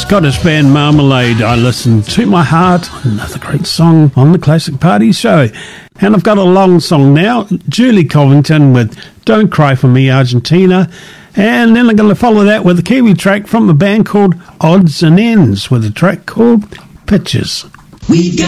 Scottish band Marmalade. I listened to My Heart, another great song on the Classic Party Show. And I've got a long song now, Julie Covington with Don't Cry For Me, Argentina. And then I'm going to follow that with a Kiwi track from a band called Odds and Ends with a track called Pictures.